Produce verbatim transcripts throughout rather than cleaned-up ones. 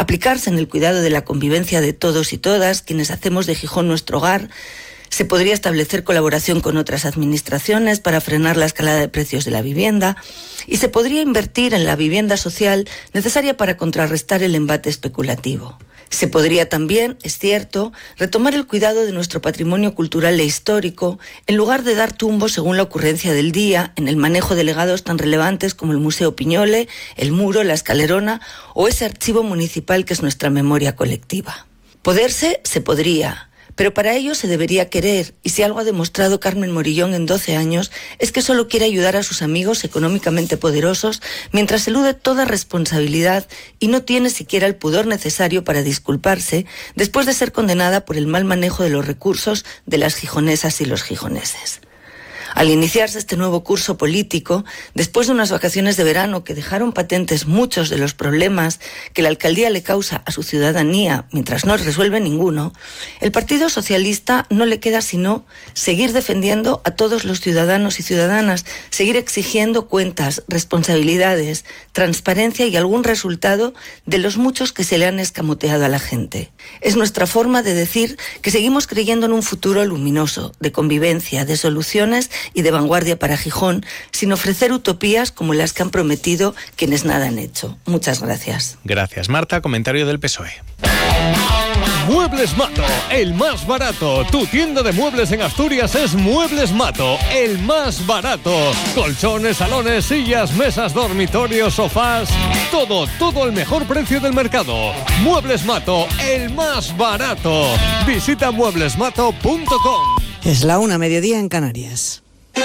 aplicarse en el cuidado de la convivencia de todos y todas, quienes hacemos de Gijón nuestro hogar. Se podría establecer colaboración con otras administraciones para frenar la escalada de precios de la vivienda y se podría invertir en la vivienda social necesaria para contrarrestar el embate especulativo. Se podría también, es cierto, retomar el cuidado de nuestro patrimonio cultural e histórico en lugar de dar tumbos según la ocurrencia del día en el manejo de legados tan relevantes como el Museo Piñole, el Muro, la Escalerona o ese archivo municipal que es nuestra memoria colectiva. Poderse, se podría. Pero para ello se debería querer, y si algo ha demostrado Carmen Morillón en doce años es que solo quiere ayudar a sus amigos económicamente poderosos mientras elude toda responsabilidad y no tiene siquiera el pudor necesario para disculparse después de ser condenada por el mal manejo de los recursos de las gijonesas y los gijoneses. Al iniciarse este nuevo curso político, después de unas vacaciones de verano que dejaron patentes muchos de los problemas que la alcaldía le causa a su ciudadanía mientras no resuelve ninguno, el Partido Socialista no le queda sino seguir defendiendo a todos los ciudadanos y ciudadanas, seguir exigiendo cuentas, responsabilidades, transparencia y algún resultado de los muchos que se le han escamoteado a la gente. Es nuestra forma de decir que seguimos creyendo en un futuro luminoso, de convivencia, de soluciones y de vanguardia para Gijón, sin ofrecer utopías como las que han prometido quienes nada han hecho. Muchas gracias. Gracias, Marta. Comentario del P S O E. Muebles Mato, el más barato. Tu tienda de muebles en Asturias es Muebles Mato, el más barato. Colchones, salones, sillas, mesas, dormitorios, sofás. Todo, todo al mejor precio del mercado. Muebles Mato, el más barato. Visita muebles mato punto com. Es la una, mediodía en Canarias.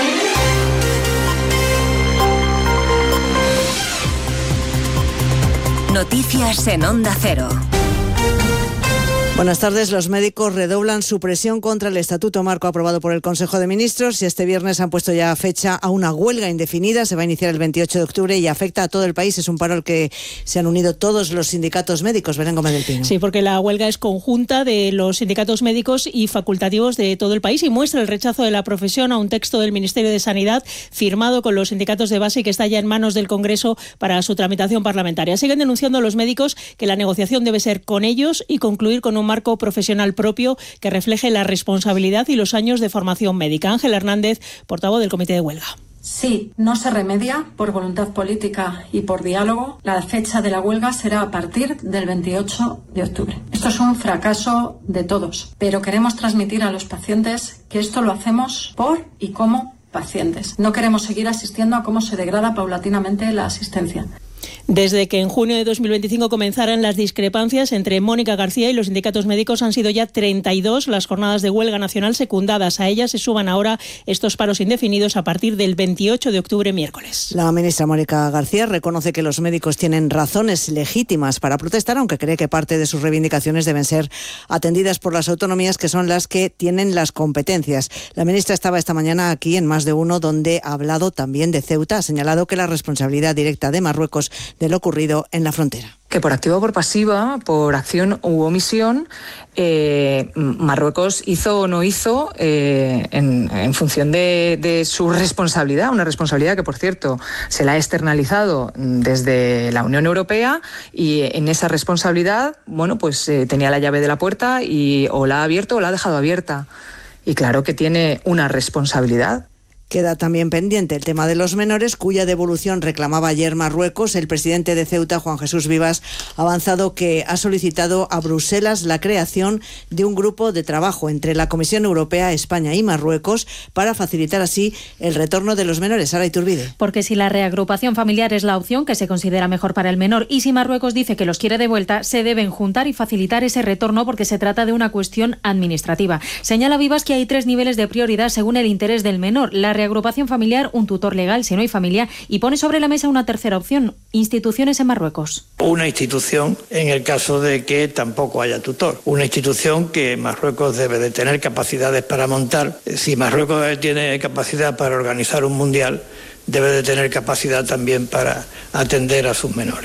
Noticias en Onda Cero. Buenas tardes. Los médicos redoblan su presión contra el Estatuto Marco aprobado por el Consejo de Ministros y este viernes han puesto ya fecha a una huelga indefinida. Se va a iniciar el veintiocho de octubre y afecta a todo el país. Es un paro al que se han unido todos los sindicatos médicos. Belén Gómez del Pino. Sí, porque la huelga es conjunta de los sindicatos médicos y facultativos de todo el país y muestra el rechazo de la profesión a un texto del Ministerio de Sanidad firmado con los sindicatos de base y que está ya en manos del Congreso para su tramitación parlamentaria. Siguen denunciando a los médicos que la negociación debe ser con ellos y concluir con un marco profesional propio que refleje la responsabilidad y los años de formación médica. Ángel Hernández, portavoz del Comité de Huelga. Si no se remedia por voluntad política y por diálogo, la fecha de la huelga será a partir del veintiocho de octubre. Esto es un fracaso de todos, pero queremos transmitir a los pacientes que esto lo hacemos por y como pacientes. No queremos seguir asistiendo a cómo se degrada paulatinamente la asistencia. Desde que en junio de dos mil veinticinco comenzaran las discrepancias entre Mónica García y los sindicatos médicos han sido ya treinta y dos las jornadas de huelga nacional secundadas. A ellas se suban ahora estos paros indefinidos a partir del veintiocho de octubre, miércoles. La ministra Mónica García reconoce que los médicos tienen razones legítimas para protestar, aunque cree que parte de sus reivindicaciones deben ser atendidas por las autonomías, que son las que tienen las competencias. La ministra estaba esta mañana aquí en Más de Uno, donde ha hablado también de Ceuta. Ha señalado que la responsabilidad directa de Marruecos de lo ocurrido en la frontera. Que por activa o por pasiva, por acción u omisión, eh, Marruecos hizo o no hizo eh, en, en función de, de su responsabilidad, una responsabilidad que, por cierto, se la ha externalizado desde la Unión Europea y en esa responsabilidad, bueno, pues eh, tenía la llave de la puerta y o la ha abierto o la ha dejado abierta. Y claro que tiene una responsabilidad. Queda también pendiente el tema de los menores, cuya devolución reclamaba ayer Marruecos. El presidente de Ceuta, Juan Jesús Vivas, ha avanzado que ha solicitado a Bruselas la creación de un grupo de trabajo entre la Comisión Europea, España y Marruecos para facilitar así el retorno de los menores. Sara Iturbide. Porque si la reagrupación familiar es la opción que se considera mejor para el menor y si Marruecos dice que los quiere de vuelta, se deben juntar y facilitar ese retorno porque se trata de una cuestión administrativa. Señala Vivas que hay tres niveles de prioridad según el interés del menor. La reagrupación familiar, un tutor legal si no hay familia, y pone sobre la mesa una tercera opción: instituciones en Marruecos. Una institución en el caso de que tampoco haya tutor. Una institución que Marruecos debe de tener capacidades para montar. Si Marruecos tiene capacidad para organizar un mundial, debe de tener capacidad también para atender a sus menores.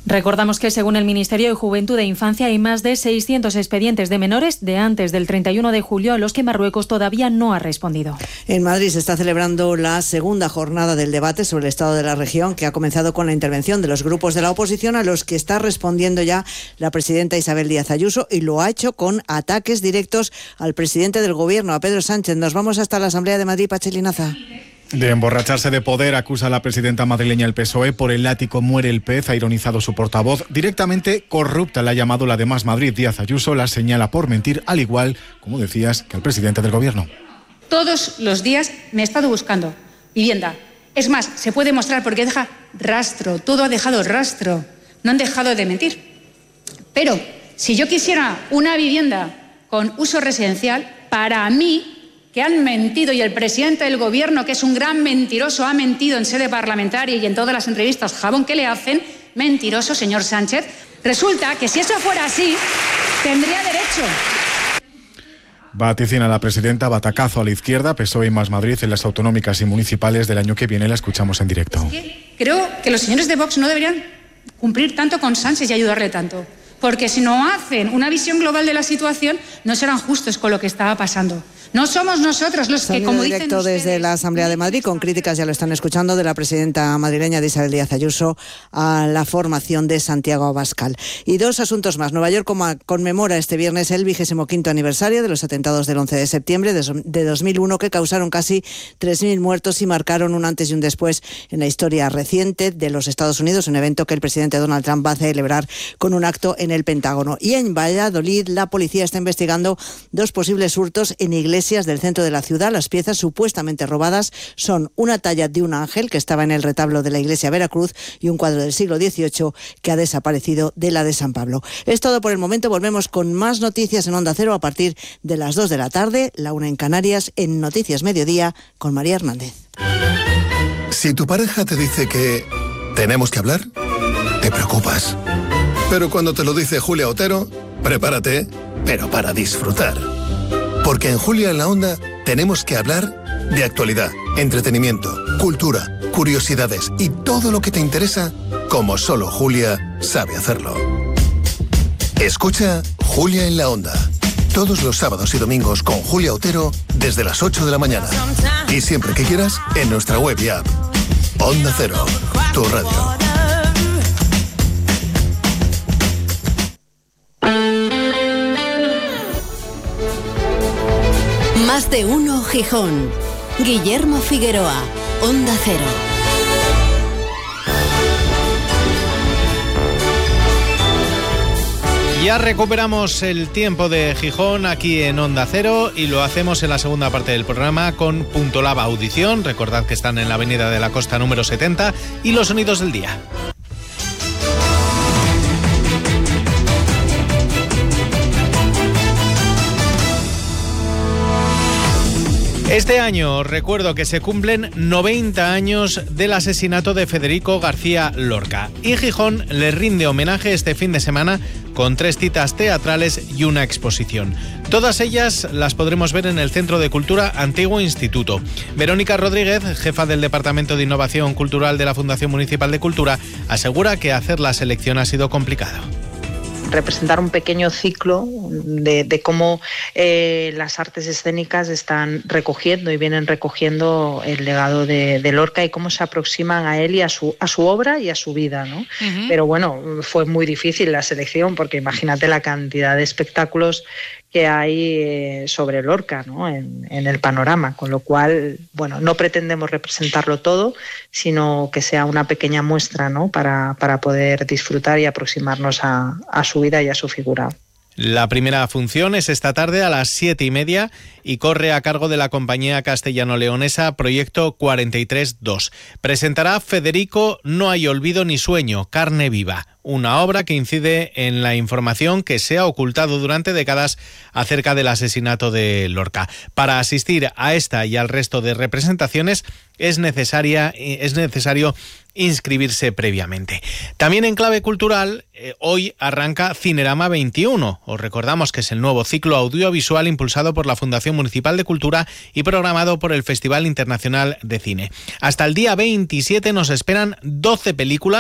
Recordamos que según el Ministerio de Juventud e Infancia hay más de seiscientos expedientes de menores de antes del treinta y uno de julio a los que Marruecos todavía no ha respondido. En Madrid se está celebrando la segunda jornada del debate sobre el estado de la región, que ha comenzado con la intervención de los grupos de la oposición, a los que está respondiendo ya la presidenta Isabel Díaz Ayuso, y lo ha hecho con ataques directos al presidente del Gobierno, a Pedro Sánchez. Nos vamos hasta la Asamblea de Madrid, Pachi Linaza. De emborracharse de poder acusa a la presidenta madrileña del P S O E. Por el látigo muere el pez, ha ironizado su portavoz. Directamente corrupta la ha llamado la de Más Madrid. Díaz Ayuso la señala por mentir, al igual, como decías, que al presidente del Gobierno. Todos los días me he estado buscando vivienda. Es más, se puede demostrar porque deja rastro, todo ha dejado rastro. No han dejado de mentir. Pero si yo quisiera una vivienda con uso residencial, para mí, que han mentido, y el presidente del Gobierno, que es un gran mentiroso, ha mentido en sede parlamentaria y en todas las entrevistas jabón que le hacen, mentiroso, señor Sánchez. Resulta que si eso fuera así, tendría derecho. Vaticina la presidenta batacazo a la izquierda, P S O E y Más Madrid en las autonómicas y municipales del año que viene. La escuchamos en directo. Es que creo que los señores de Vox no deberían cumplir tanto con Sánchez y ayudarle tanto. Porque si no hacen una visión global de la situación, no serán justos con lo que estaba pasando. No somos nosotros los que, como dicen directo ustedes, desde la Asamblea de Madrid, con críticas, ya lo están escuchando, de la presidenta madrileña de Isabel Díaz Ayuso a la formación de Santiago Abascal. Y dos asuntos más. Nueva York conmemora este viernes el vigésimo quinto aniversario de los atentados del once de septiembre de dos mil uno, que causaron casi tres mil muertos y marcaron un antes y un después en la historia reciente de los Estados Unidos, un evento que el presidente Donald Trump va a celebrar con un acto en el Pentágono. Y en Valladolid, la policía está investigando dos posibles hurtos en iglesias del centro de la ciudad. Las piezas supuestamente robadas son una talla de un ángel que estaba en el retablo de la iglesia Veracruz y un cuadro del siglo dieciocho que ha desaparecido de la de San Pablo. Es todo por el momento. Volvemos con más noticias en Onda Cero a partir de las dos de la tarde, la una en Canarias, en Noticias Mediodía con María Hernández. Si tu pareja te dice que tenemos que hablar, te preocupas. Pero cuando te lo dice Julia Otero, prepárate, pero para disfrutar. Porque en Julia en la Onda tenemos que hablar de actualidad, entretenimiento, cultura, curiosidades y todo lo que te interesa, como solo Julia sabe hacerlo. Escucha Julia en la Onda, todos los sábados y domingos con Julia Otero desde las ocho de la mañana. Y siempre que quieras, en nuestra web y app. Onda Cero, tu radio. Más de uno Gijón. Guillermo Figueroa, Onda Cero. Ya recuperamos el tiempo de Gijón aquí en Onda Cero y lo hacemos en la segunda parte del programa con Punto Lava Audición. Recordad que están en la Avenida de la Costa número setenta y los sonidos del día. Este año recuerdo que se cumplen noventa años del asesinato de Federico García Lorca y Gijón le rinde homenaje este fin de semana con tres citas teatrales y una exposición. Todas ellas las podremos ver en el Centro de Cultura Antiguo Instituto. Verónica Rodríguez, jefa del Departamento de Innovación Cultural de la Fundación Municipal de Cultura, asegura que hacer la selección ha sido complicado. Representar un pequeño ciclo de, de cómo eh, las artes escénicas están recogiendo y vienen recogiendo el legado de, de Lorca y cómo se aproximan a él y a su, a su obra y a su vida, ¿no? Uh-huh. Pero bueno, fue muy difícil la selección porque imagínate la cantidad de espectáculos que hay eh, sobre Lorca, ¿no? en, en el panorama, con lo cual, bueno, no pretendemos representarlo todo, sino que sea una pequeña muestra, ¿no? para, para poder disfrutar y aproximarnos a, a su vida y a su figura. La primera función es esta tarde a las siete y media y corre a cargo de la compañía castellano-leonesa Proyecto cuarenta y tres dos. Presentará Federico No hay olvido ni sueño, carne viva, una obra que incide en la información que se ha ocultado durante décadas acerca del asesinato de Lorca. Para asistir a esta y al resto de representaciones es necesaria, es necesario inscribirse previamente. También en clave cultural, eh, hoy arranca Cinerama veintiuno. Os recordamos que es el nuevo ciclo audiovisual impulsado por la Fundación Municipal de Cultura y programado por el Festival Internacional de Cine. Hasta el día veintisiete nos esperan doce películas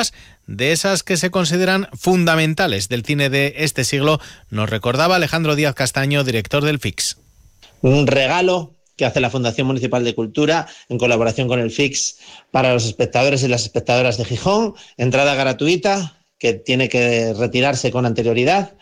de esas que se consideran fundamentales del cine de este siglo, nos recordaba Alejandro Díaz Castaño, director del F I X. Un regalo que hace la Fundación Municipal de Cultura en colaboración con el F I X para los espectadores y las espectadoras de Gijón. Entrada gratuita, que tiene que retirarse con anterioridad,